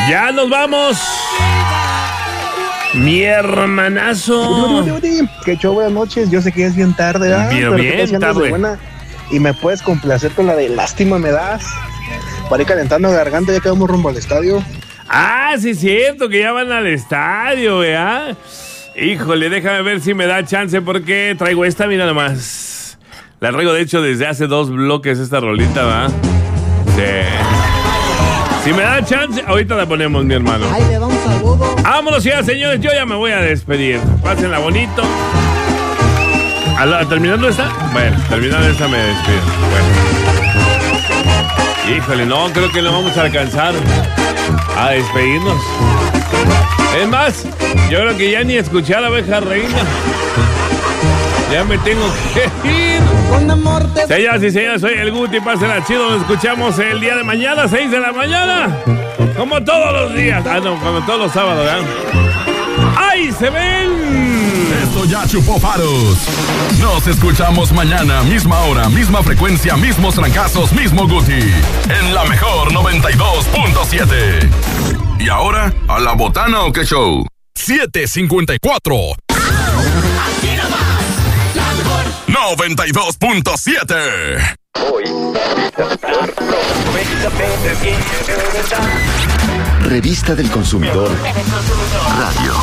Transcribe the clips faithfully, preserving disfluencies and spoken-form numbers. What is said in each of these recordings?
Ya nos vamos. Mi hermanazo. Que show, buenas noches. Yo sé que es bien tarde, ¿verdad? Bien, bien tarde. Buena. Y me puedes complacer con la de Lástima me das. Para ir calentando garganta, ya quedamos rumbo al estadio. Ah, sí es cierto, que ya van al estadio, ¿verdad? Híjole, déjame ver si me da chance porque traigo esta, mira nomás. La traigo, de hecho, desde hace dos bloques esta rolita, ¿va? Sí. Si me da chance, ahorita la ponemos, mi hermano. Ahí le vamos al bobo. Vámonos ya, señores, yo ya me voy a despedir. Pásenla bonito. ¿A la, ¿Terminando esta? Bueno, terminando esta me despido. Bueno. Híjole, no, creo que no vamos a alcanzar a despedirnos. Es más, yo creo que ya ni escuché a la abeja reina. Ya me tengo que ir. Con amor te... Señoras y señores, soy el Guti, pásenla chido. Nos escuchamos el día de mañana, seis de la mañana. Como todos los días. Ah, no, como todos los sábados, ¿verdad? ¡Ay, se ven! Esto ya chupó faros. Nos escuchamos mañana, misma hora, misma frecuencia, mismos trancazos, mismo Guti. En la mejor noventa y dos punto siete. Y ahora, ¿a la botana o qué show? siete cincuenta y cuatro. Aquí nomás, la mejor noventa y dos punto siete. Hoy, Revista del Consumidor Radio.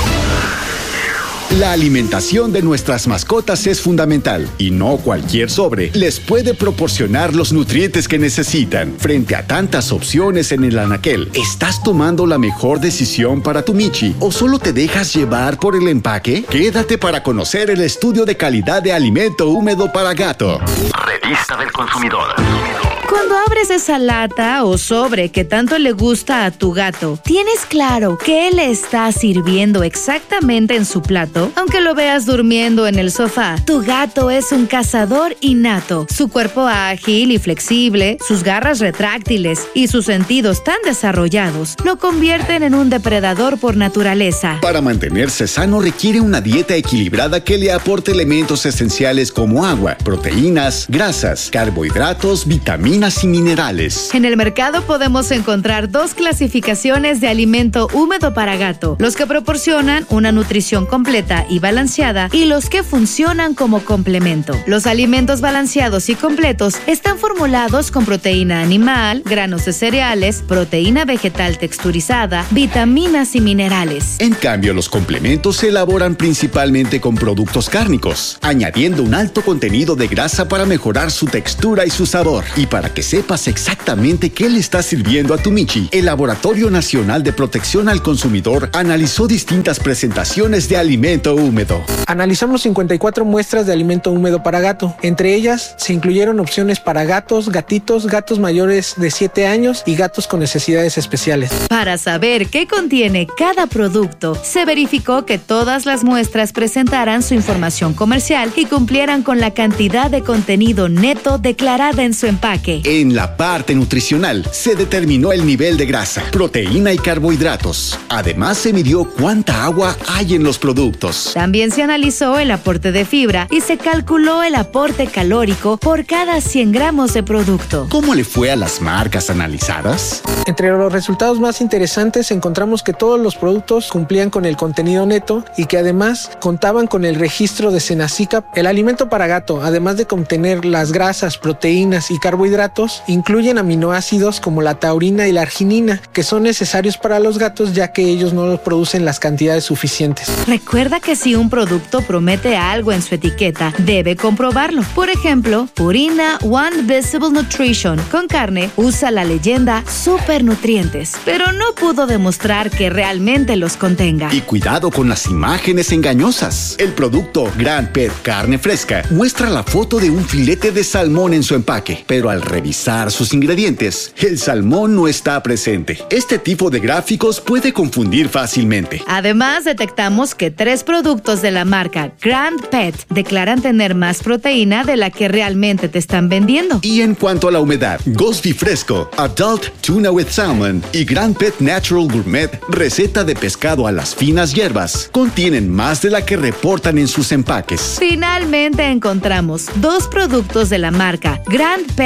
La alimentación de nuestras mascotas es fundamental y no cualquier sobre les puede proporcionar los nutrientes que necesitan. Frente a tantas opciones en el anaquel, ¿estás tomando la mejor decisión para tu Michi o solo te dejas llevar por el empaque? Quédate para conocer el estudio de calidad de alimento húmedo para gato. Revista del Consumidor. Cuando abres esa lata o sobre que tanto le gusta a tu gato, ¿tienes claro qué le está sirviendo exactamente en su plato? Aunque lo veas durmiendo en el sofá, tu gato es un cazador innato. Su cuerpo ágil y flexible, sus garras retráctiles y sus sentidos tan desarrollados lo convierten en un depredador por naturaleza. Para mantenerse sano requiere una dieta equilibrada que le aporte elementos esenciales como agua, proteínas, grasas, carbohidratos, vitaminas y minerales. En el mercado podemos encontrar dos clasificaciones de alimento húmedo para gato: los que proporcionan una nutrición completa y balanceada y los que funcionan como complemento. Los alimentos balanceados y completos están formulados con proteína animal, granos de cereales, proteína vegetal texturizada, vitaminas y minerales. En cambio, los complementos se elaboran principalmente con productos cárnicos, añadiendo un alto contenido de grasa para mejorar su textura y su sabor. Y para que sepas exactamente qué le está sirviendo a tu Michi, el Laboratorio Nacional de Protección al Consumidor analizó distintas presentaciones de alimento húmedo. Analizamos cincuenta y cuatro muestras de alimento húmedo para gato. Entre ellas se incluyeron opciones para gatos, gatitos, gatos mayores de siete años y gatos con necesidades especiales. Para saber qué contiene cada producto, se verificó que todas las muestras presentaran su información comercial y cumplieran con la cantidad de contenido neto declarada en su empaque. En la parte nutricional se determinó el nivel de grasa, proteína y carbohidratos. Además se midió cuánta agua hay en los productos. También se analizó el aporte de fibra y se calculó el aporte calórico por cada cien gramos de producto. ¿Cómo le fue a las marcas analizadas? Entre los resultados más interesantes encontramos que todos los productos cumplían con el contenido neto y que además contaban con el registro de Senasicap. El alimento para gato, además de contener las grasas, proteínas y carbohidratos, incluyen aminoácidos como la taurina y la arginina, que son necesarios para los gatos ya que ellos no los producen las cantidades suficientes. Recuerda que si un producto promete algo en su etiqueta, debe comprobarlo. Por ejemplo, Purina One Visible Nutrition con carne usa la leyenda Super Nutrientes, pero no pudo demostrar que realmente los contenga. Y cuidado con las imágenes engañosas. El producto Grand Pet Carne Fresca muestra la foto de un filete de salmón en su empaque, pero al revisar sus ingredientes, el salmón no está presente. Este tipo de gráficos puede confundir fácilmente. Además, detectamos que tres productos de la marca Grand Pet declaran tener más proteína de la que realmente te están vendiendo. Y en cuanto a la humedad, Ghosty Fresco, Adult Tuna with Salmon y Grand Pet Natural Gourmet, receta de pescado a las finas hierbas, contienen más de la que reportan en sus empaques. Finalmente encontramos dos productos de la marca Grand Pet Kids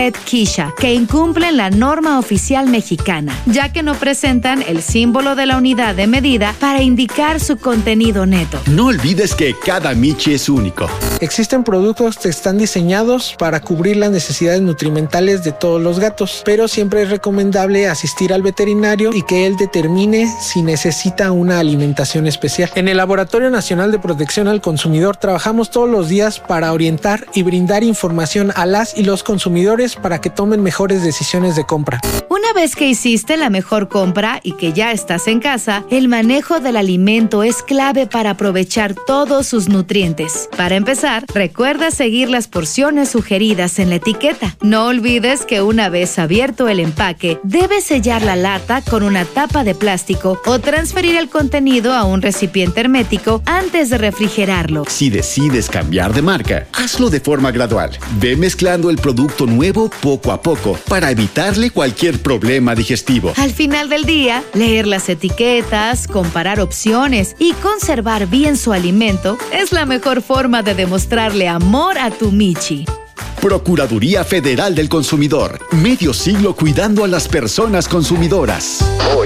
Fisha que incumplen la norma oficial mexicana, ya que no presentan el símbolo de la unidad de medida para indicar su contenido neto. No olvides que cada Michi es único. Existen productos que están diseñados para cubrir las necesidades nutrimentales de todos los gatos, pero siempre es recomendable asistir al veterinario y que él determine si necesita una alimentación especial. En el Laboratorio Nacional de Protección al Consumidor trabajamos todos los días para orientar y brindar información a las y los consumidores para que tomen mejores decisiones de compra. Una vez que hiciste la mejor compra y que ya estás en casa, el manejo del alimento es clave para aprovechar todos sus nutrientes. Para empezar, recuerda seguir las porciones sugeridas en la etiqueta. No olvides que una vez abierto el empaque, debes sellar la lata con una tapa de plástico o transferir el contenido a un recipiente hermético antes de refrigerarlo. Si decides cambiar de marca, hazlo de forma gradual. Ve mezclando el producto nuevo poco a poco para evitarle cualquier problema digestivo. Al final del día, leer las etiquetas, comparar opciones y conservar bien su alimento es la mejor forma de demostrarle amor a tu Michi. Procuraduría Federal del Consumidor. Medio siglo cuidando a las personas consumidoras. Hoy.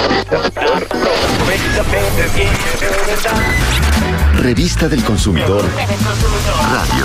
Revista del Consumidor. Radio.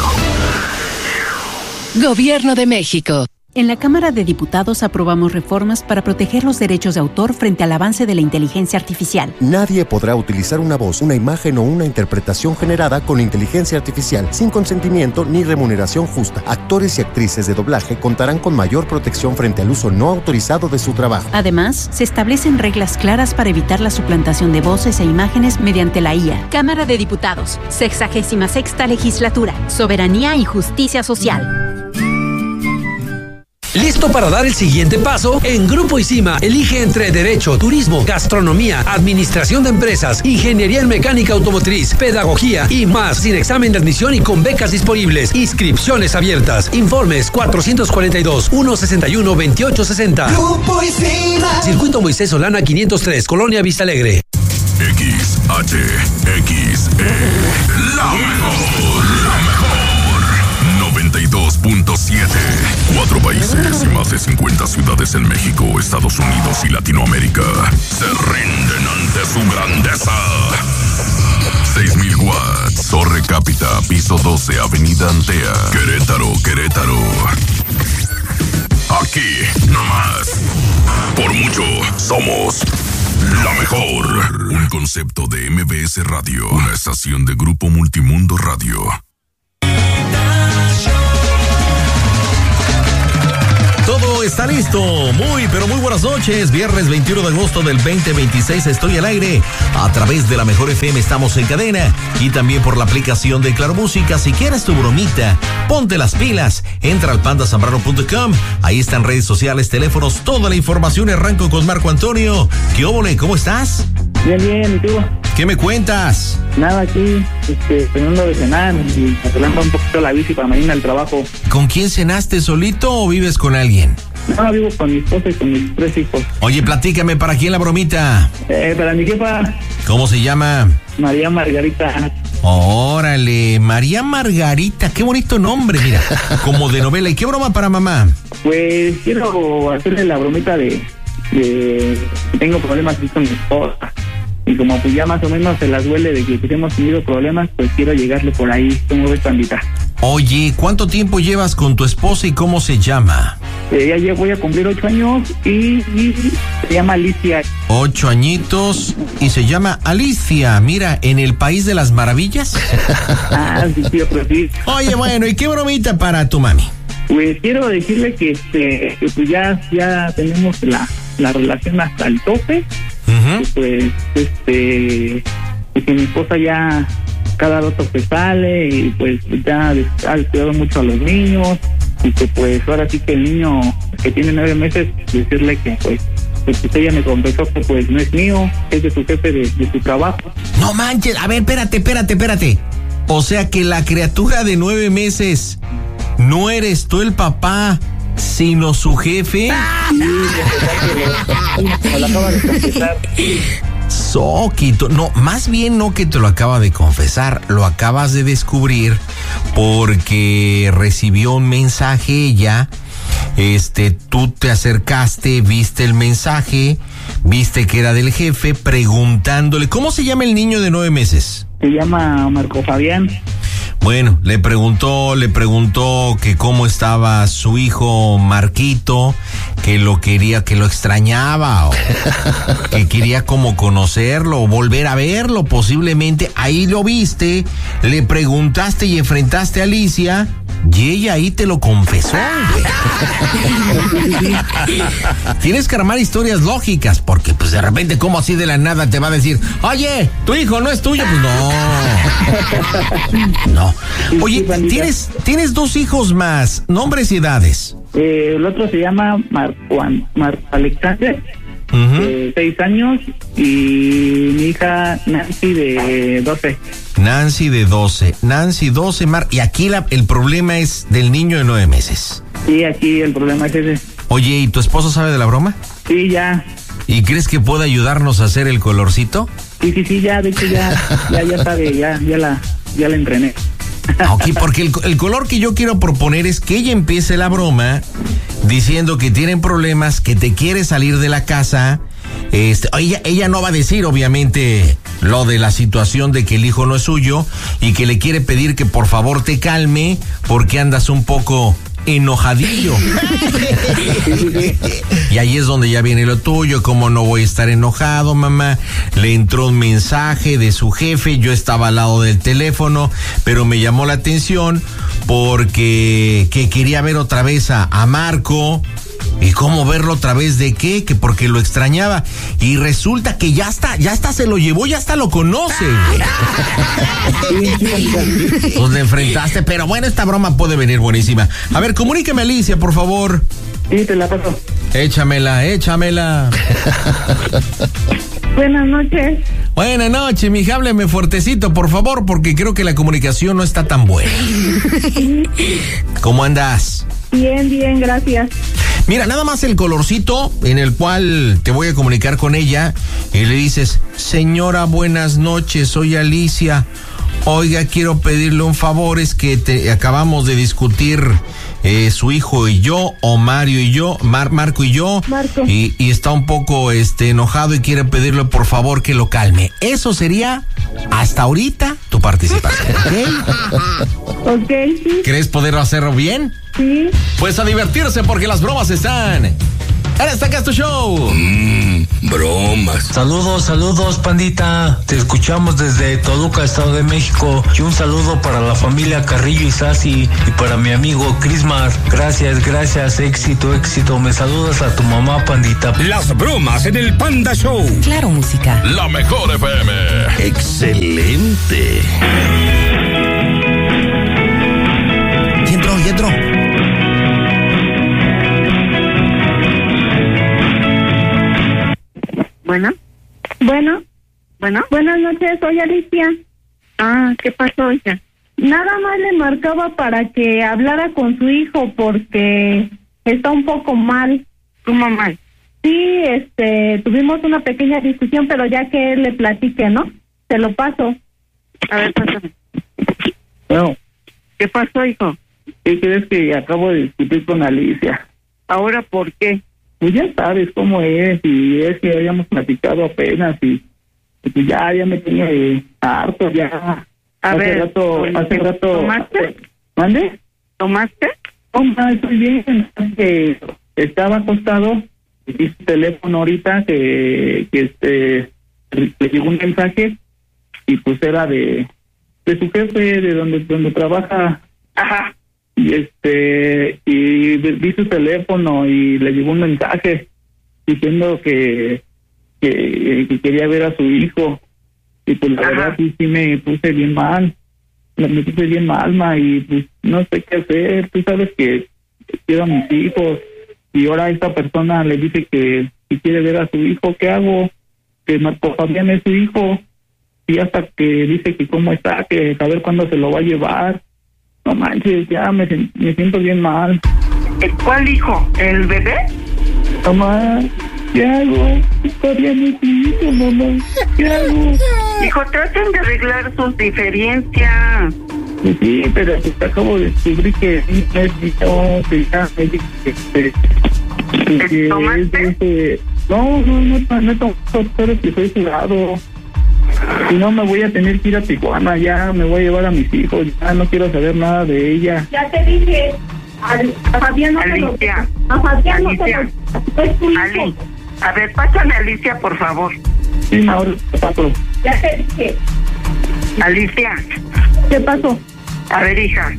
Gobierno de México. En la Cámara de Diputados aprobamos reformas para proteger los derechos de autor frente al avance de la inteligencia artificial. Nadie podrá utilizar una voz, una imagen o una interpretación generada con inteligencia artificial sin consentimiento ni remuneración justa. Actores y actrices de doblaje contarán con mayor protección frente al uso no autorizado de su trabajo. Además, se establecen reglas claras para evitar la suplantación de voces e imágenes mediante la I A. Cámara de Diputados, sexagésima sexta legislatura, soberanía y justicia social. ¿Listo para dar el siguiente paso? En Grupo ISIMA, elige entre Derecho, Turismo, Gastronomía, Administración de Empresas, Ingeniería en Mecánica Automotriz, Pedagogía y más, sin examen de admisión y con becas disponibles. Inscripciones abiertas. Informes cuatrocientos cuarenta y dos, ciento sesenta y uno, veintiocho sesenta. Grupo ISIMA. Circuito Moisés Solana quinientos tres, Colonia Vista Alegre. X H X E, la mejor, la mejor. noventa y dos punto siete. Cuatro países y más de cincuenta ciudades en México, Estados Unidos y Latinoamérica se rinden ante su grandeza. seis mil watts, Torre Cápita, piso doce, Avenida Antea, Querétaro, Querétaro. Aquí, nomás. Por mucho, somos la mejor. Un concepto de M B S Radio, una estación de Grupo Multimundo Radio. Todo está listo. Muy, pero muy buenas noches. Viernes veintiuno de agosto del veinte veintiséis estoy al aire. A través de la Mejor F M estamos en cadena y también por la aplicación de Claro Música. Si quieres tu bromita, ponte las pilas. Entra al panda zambrano punto com. Ahí están redes sociales, teléfonos, toda la información. Arranco con Marco Antonio. ¿Qué óvole? ¿Cómo estás? Bien, bien, ¿y tú? ¿Qué me cuentas? Nada, aquí, este, terminando de cenar y arreglando un poquito la bici para mañana al trabajo. ¿Con quién cenaste? ¿Solito o vives con alguien? No, vivo con mi esposa y con mis tres hijos. Oye, platícame, ¿para quién la bromita? Eh, para mi jefa. ¿Cómo se llama? María Margarita. Órale, María Margarita, qué bonito nombre, mira, como de novela. ¿Y qué broma para mamá? Pues quiero hacerle la bromita de, de que tengo problemas con mi esposa. Y como pues ya más o menos se las duele de que hemos tenido problemas, pues quiero llegarle por ahí. ¿Cómo ves, pandita? Oye, ¿cuánto tiempo llevas con tu esposa y cómo se llama? Eh, ya voy a cumplir ocho años y, y se llama Alicia. Ocho añitos y se llama Alicia. Mira, en el País de las Maravillas. Ah, sí, tío, pues sí. Oye, bueno, ¿y qué bromita para tu mami? Pues quiero decirle que, este, que pues ya, ya tenemos la, la relación hasta el tope. Uh-huh. Y pues, este, y que mi esposa ya cada rato que sale y pues ya ha descuidado mucho a los niños y que pues ahora sí que el niño que tiene nueve meses, decirle que pues, pues ella me confesó que pues no es mío, es de su jefe de, de su trabajo. No manches, a ver, espérate, espérate, espérate. O sea que la criatura de nueve meses no eres tú el papá, sino su jefe. Me lo acaba de confesar. Soquito, no, más bien no que te lo acaba de confesar, lo acabas de descubrir porque recibió un mensaje ella este, tú te acercaste, viste el mensaje, viste que era del jefe, preguntándole, ¿cómo se llama el niño de nueve meses? Se llama Marco Fabián. Bueno, le preguntó, le preguntó que cómo estaba su hijo Marquito, que lo quería, que lo extrañaba, o que quería como conocerlo, o volver a verlo, posiblemente. Ahí lo viste, le preguntaste y enfrentaste a Alicia, y ella ahí te lo confesó, güey. Tienes que armar historias lógicas, porque pues de repente, como así de la nada te va a decir, oye, tu hijo no es tuyo, pues no. No. Oye, tienes, tienes dos hijos más, nombres y edades. Eh, el otro se llama Marco, Marco Alexander, uh-huh. de seis años, y mi hija Nancy de doce. Nancy de doce. Nancy doce, Mar. Y aquí la, el problema es del niño de nueve meses. Sí, aquí el problema es ese. Oye, ¿y tu esposo sabe de la broma? Sí, ya. ¿Y crees que pueda ayudarnos a hacer el colorcito? Sí, sí, sí, ya, de hecho ya, ya, ya sabe, ya, ya la, ya la entrené. Ok, porque el, el color que yo quiero proponer es que ella empiece la broma diciendo que tienen problemas, que te quiere salir de la casa. Este, ella, ella no va a decir, obviamente, lo de la situación de que el hijo no es suyo y que le quiere pedir que por favor te calme porque andas un poco enojadillo. Y ahí es donde ya viene lo tuyo, como no voy a estar enojado, mamá. Le entró un mensaje de su jefe, yo estaba al lado del teléfono, pero me llamó la atención porque que quería ver otra vez a, a Marco. ¿Y cómo verlo otra vez de qué? Que porque lo extrañaba. Y resulta que ya está, ya está, se lo llevó, ya hasta lo conoce. Pues le enfrentaste, pero bueno, esta broma puede venir buenísima. A ver, comuníqueme a Alicia, por favor. Sí, te la paso. Échamela, échamela. Buenas noches. Buenas noches, mija, hábleme fuertecito, por favor, porque creo que la comunicación no está tan buena. ¿Cómo andas? Bien, bien, gracias. Mira, nada más el colorcito en el cual te voy a comunicar con ella y le dices, señora, buenas noches, soy Alicia. Oiga, quiero pedirle un favor, es que te, acabamos de discutir eh, su hijo y yo, o Mario y yo, Mar, Marco y yo, Marco. Y, y está un poco este enojado y quiere pedirle por favor que lo calme. Eso sería hasta ahorita tu participación, ¿ok? Ok, sí. ¿Crees poder hacerlo bien? Sí. Pues a divertirse porque las bromas están en este acá es tu show. Mmm, bromas. Saludos, saludos, pandita. Te escuchamos desde Toluca, Estado de México. Y un saludo para la familia Carrillo y Sasi y para mi amigo Crismar. Gracias, gracias, éxito, éxito. Me saludas a tu mamá, pandita. Las bromas en el Panda Show. Claro, música. La mejor F M. Excelente. Y entró, y entró. Bueno, bueno, bueno, buenas noches, soy Alicia. Ah, ¿qué pasó, hija? Nada más le marcaba para que hablara con su hijo porque está un poco mal. ¿Cómo mal? Sí, este, tuvimos una pequeña discusión, pero ya que él le platique, ¿no? Te lo paso. A ver, pásame. No. ¿Qué pasó, hijo? ¿Qué crees que acabo de discutir con Alicia? ¿Ahora por qué? Pues ya sabes cómo es, y es que habíamos platicado apenas, y, y pues ya, ya me tenía eh, harto, ya. A hace ver, rato, hace rato. ¿Tomaste? ¿Mande? ¿Tomaste? Oh, no, estoy bien, que estaba acostado, y vi su teléfono ahorita, que, que este, le llegó un mensaje, y pues era de, de su jefe, de donde, donde trabaja. Ajá. Y este, y vi su teléfono y le llegó un mensaje diciendo que, que, que quería ver a su hijo. Y pues la Ajá. verdad sí, sí me puse bien mal, me puse bien mal, ma, y pues no sé qué hacer. Tú sabes que quiero a mis hijos, y ahora esta persona le dice que, que quiere ver a su hijo. ¿Qué hago? Que Marco Fabián es su hijo, y hasta que dice que cómo está, que a ver cuándo se lo va a llevar. No manches, ya me, me siento bien mal. ¿Cuál hijo? ¿El bebé? Mamá, ¿qué hago? Todavía no es mi hijo, mamá. ¿Qué hago? Hijo, traten de arreglar sus diferencias. Sí, pero pues acabo de descubrir que no es mi no, que ya me dije que, que, que, que ¿Tomaste? es de- no, no, no, no, no, no, pero que soy jurado. Si no, me voy a tener que ir a Tijuana, ya me voy a llevar a mis hijos, ya no quiero saber nada de ella. Ya te dije, al- a Fabián no te lo... Alicia. A Fabián no te Alicia. lo... Es tu hijo. Ali, a ver, pásame a Alicia, por favor. Sí, ahora paso. Ya te dije. Alicia. ¿Qué pasó? A ver, hija.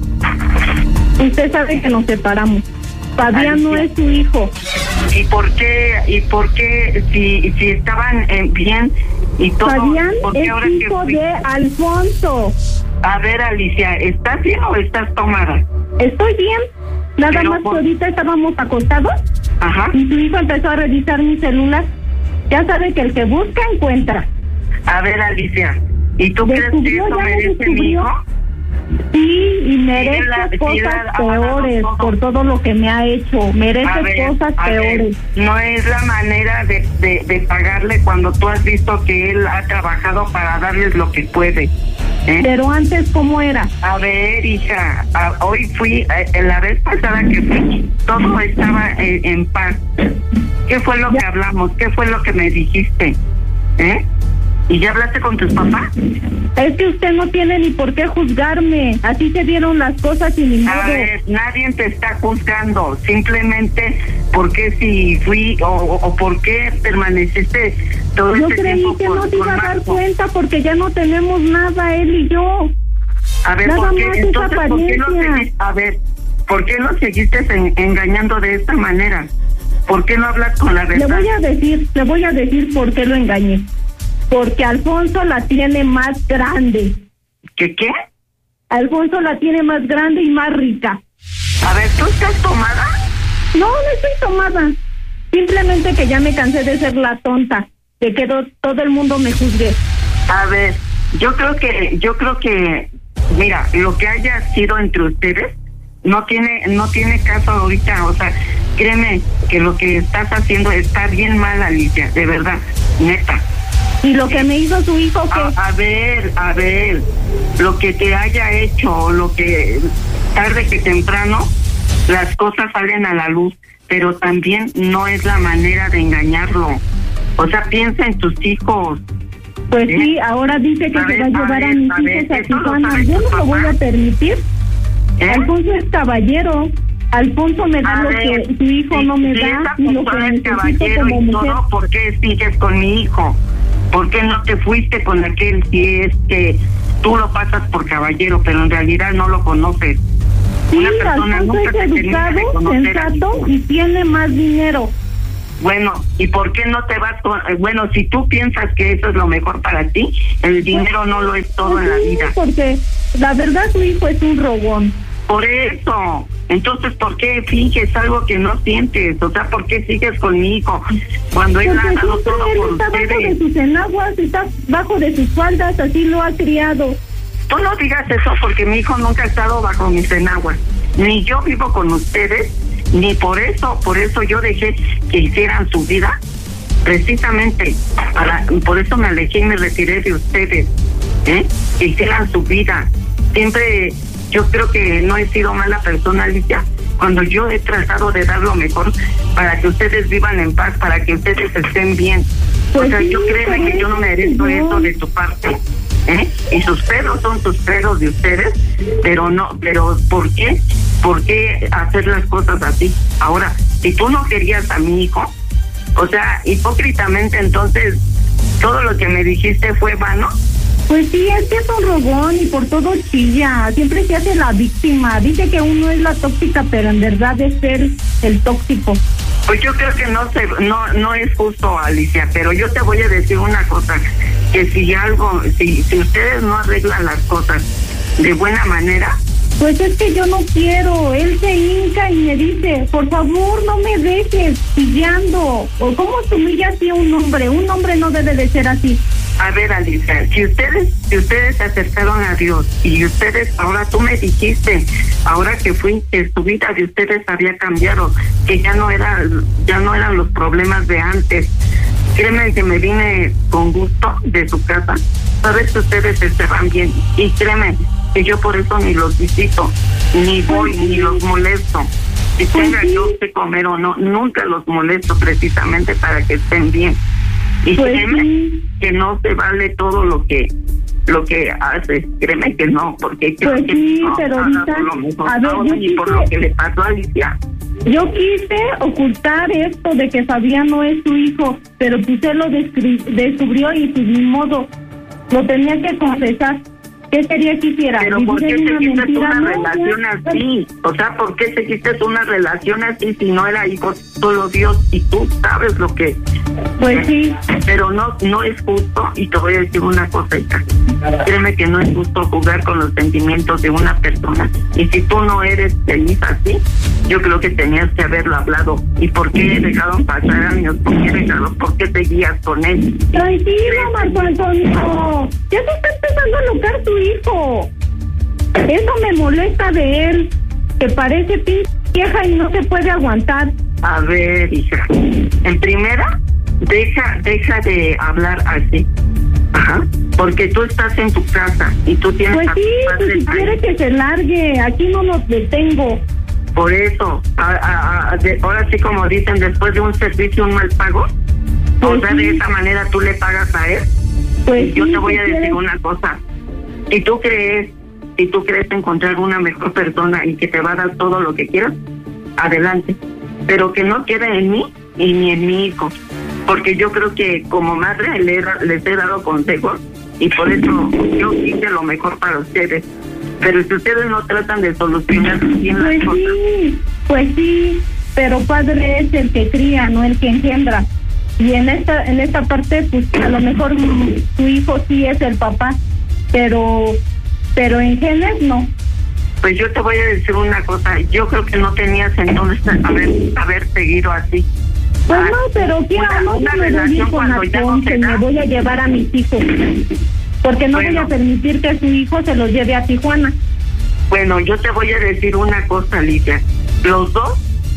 Usted sabe que nos separamos. Fabián no Alicia. es su hijo. ¿Y por qué, y por qué, si, si estaban eh, bien y todo? Fabián ¿por qué es ahora que hijo fui- de Alfonso. A ver, Alicia, ¿estás bien o estás tomada? Estoy bien. Nada Pero más que por- ahorita estábamos acostados. Ajá. Y su hijo empezó a revisar mi celular. Ya sabe que el que busca encuentra. A ver, Alicia, ¿y tú crees que Descubrió, eso ya me merece mi descubrió. hijo? Sí, y merece la- sí, cosas la- peores todo. por todo lo que me ha hecho. Merece A ver, cosas a ver, peores. no es la manera de, de, de pagarle cuando tú has visto que él ha trabajado para darles lo que puede. ¿eh? Pero antes, ¿cómo era? A ver, hija, a- hoy fui, eh, la vez pasada que fui, todo estaba eh, en paz. ¿Qué fue lo que hablamos? ¿Qué fue lo que me dijiste? ¿Eh? ¿Y ya hablaste con tus papás? Es que usted no tiene ni por qué juzgarme. Así se dieron las cosas y ni A modo. ver, nadie te está juzgando, simplemente porque si fui o, o, o por qué permaneciste todo Yo este creí tiempo que por- no se iba a con dar Marco. cuenta porque ya no tenemos nada, él y yo. A ver, Nada ¿por qué? más esa Entonces, ¿por qué lo apariencia. seguiste? A ver, ¿por qué lo seguiste en- engañando de esta manera? ¿Por qué no hablas con la Le verdad? voy a decir, le voy a decir por qué lo engañé. Porque Alfonso la tiene más grande. ¿Qué qué? Alfonso la tiene más grande y más rica. A ver, ¿tú estás tomada? No, no estoy tomada. Simplemente que ya me cansé de ser la tonta, de que do- todo el mundo me juzgue. A ver, yo creo que, yo creo que, mira, lo que haya sido entre ustedes no tiene, no tiene caso ahorita, o sea, créeme que lo que estás haciendo está bien mal, Alicia, de verdad, neta. ¿Y lo que me hizo su hijo qué? A, a ver, a ver, lo que te haya hecho, lo que tarde que temprano las cosas salen a la luz, pero también no es la manera de engañarlo. O sea, piensa en tus hijos. Pues ¿Eh? sí, ahora dice que A se ver, va a llevar a a, ver, mis a ver, hijos a eso lo Tijuana. sabe Yo tu no lo papá. voy a permitir. ¿Eh? Alfonso es caballero. Alfonso me da A lo ver, que su hijo si- no me si da esa y lo que persona es necesito caballero como y mujer. todo, ¿por qué sigues con mi hijo? ¿Por qué no te fuiste con aquel si es que tú lo pasas por caballero, pero en realidad no lo conoces? Sí, Una persona Alfonso nunca es te termina de educado, conocer a sensato ti. y tiene más dinero. Bueno, ¿y por qué no te vas con...? eh, Bueno, si tú piensas que eso es lo mejor para ti, el dinero no lo es todo en la Sí, vida. porque la verdad su hijo es un rogón. Por eso. Entonces, ¿por qué finges algo que no sientes? O sea, ¿por qué sigues con mi hijo cuando él ha Porque dado siempre todo él por está bajo de ustedes? sus enaguas, está bajo de sus faldas, así lo ha criado. Tú no digas eso porque mi hijo nunca ha estado bajo mis enaguas. Ni yo vivo con ustedes, ni por eso, por eso yo dejé que hicieran su vida. Precisamente, para, por eso me alejé y me retiré de ustedes. ¿eh? Que hicieran su vida. Siempre, yo creo que no he sido mala persona, Alicia, cuando yo he tratado de dar lo mejor para que ustedes vivan en paz, para que ustedes estén bien. Pues o sea, sí, yo créeme pero que yo no merezco no. eso de tu parte. ¿eh? Y sus pedos son sus pedos de ustedes, pero no, pero ¿por qué? ¿Por qué hacer las cosas así? Ahora, si tú no querías a mi hijo, o sea, hipócritamente entonces, todo lo que me dijiste fue vano. Pues sí, es que es un rogón y por todo chilla, siempre se hace la víctima, dice que uno es la tóxica, pero en verdad es él el tóxico. Pues yo creo que no se, no, no es justo, Alicia, pero yo te voy a decir una cosa, que si algo, si, si ustedes no arreglan las cosas de buena manera. Pues es que yo no quiero, él se hinca y me dice, por favor no me dejes pillando. ¿O cómo se humilla así a un hombre? Un hombre no debe de ser así. A ver, Alicia, si ustedes, si ustedes se acercaron a Dios y ustedes, ahora tú me dijiste, ahora que fui, que su vida de ustedes había cambiado, que ya no era, ya no eran los problemas de antes. Créeme que me vine con gusto de su casa. Sabes que ustedes estaban bien y créeme que yo por eso ni los visito, ni voy, ni los molesto. Si tenga yo que comer o no, nunca los molesto precisamente para que estén bien. Y pues créeme sí. que no se vale todo lo que lo que haces, créeme que no, porque creo pues que sí, no, pero no, ahorita, por lo mejor, a ver, no, yo ni por quise- lo que le pasó a Alicia. Yo quise ocultar esto de que Fabián no es su hijo, pero pues él lo descri- descubrió y pues ni modo, lo tenía que confesar. ¿Qué quería que hiciera? Pero ¿por qué ¿Vivir en seguiste mentira? una No, relación ya- así? O sea, ¿por qué seguiste una relación así si no era hijo solo Dios y tú sabes lo que... Pues sí. Pero no no es justo, y te voy a decir una cosa, hija. Créeme que no es justo jugar con los sentimientos de una persona. Y si tú no eres feliz así, yo creo que tenías que haberlo hablado. ¿Y por qué dejaron pasar años? ¿Por qué dejaron? ¿Por qué seguías con él? Tranquilo, Marco Antonio. Ya se está empezando a locar tu hijo. Eso me molesta de él, que parece pinche vieja y no se puede aguantar. A ver, hija. En primera, deja, deja de hablar así. Ajá. Porque tú estás en tu casa y tú tienes Pues a sí, tus pues si padres ahí. quiere que se largue, aquí no nos detengo. Por eso, a, a, a, de, ahora sí como dicen, después de un servicio, un mal pago. Pues o sea, sí. de esa manera tú le pagas a él. Pues Yo sí, te voy a ¿qué decir quieres? una cosa. Si tú crees, si tú crees encontrar una mejor persona y que te va a dar todo lo que quieras, adelante. Pero que no quede en mí y ni en mi hijo. Porque yo creo que como madre le he- les he dado consejos y por eso yo hice lo mejor para ustedes. Pero si ustedes no tratan de solucionar bien las Pues cosas, sí, pues sí, pero padre es el que cría, no el que engendra. Y en esta en esta parte, pues a lo mejor mm, tu hijo sí es el papá, pero pero en genes no. pues yo te voy a decir una cosa. Yo creo que no tenías entonces haber, haber seguido así. Pues no, pero quiero una- no una se me voy a ir relación con cuando ya no Alfonso se y me da. voy a llevar a mis hijos. Porque no voy Bueno. a permitir que su hijo se los lleve a Tijuana. Bueno, yo te voy a decir una cosa, Alicia. Los dos,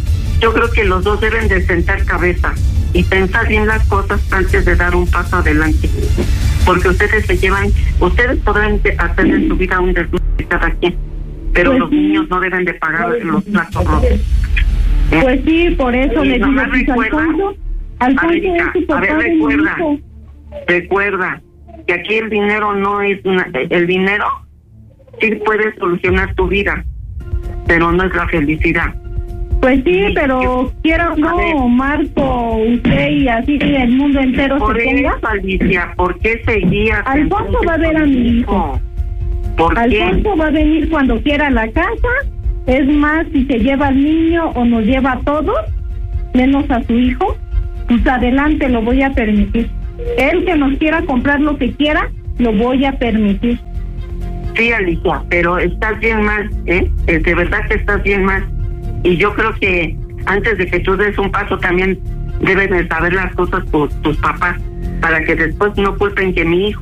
yo creo que los dos deben de sentar cabeza y pensar bien las cosas antes de dar un paso adelante. Porque ustedes se llevan, ustedes podrán hacer en su vida un desmadre cada quien, pero Pues los sí. niños no deben de pagar los platos rotos. Pues sí, por eso Y le digo, nomás pues recuerda, Alfonso, Alfonso a ver, es hija, su a papá ver, de mi recuerda. hijo. Recuerda que aquí el dinero no es una, el dinero sí puede solucionar tu vida, pero no es la felicidad. Pues sí, pero quiero no, Marco, usted y así el mundo entero Por se ponga. eso, Alicia, ¿por qué seguías? Alfonso va a ver a mi hijo. ¿Por qué? Alfonso va a venir cuando quiera a la casa. Es más, si se lleva al niño o nos lleva a todos, menos a su hijo, pues adelante, lo voy a permitir. Él que nos quiera comprar lo que quiera, lo voy a permitir. Sí, Alicia, pero estás bien mal, ¿eh? Eh, De verdad que estás bien mal. Y yo creo que antes de que tú des un paso también deben de saber las cosas tus, tus papás, para que después no culpen que mi hijo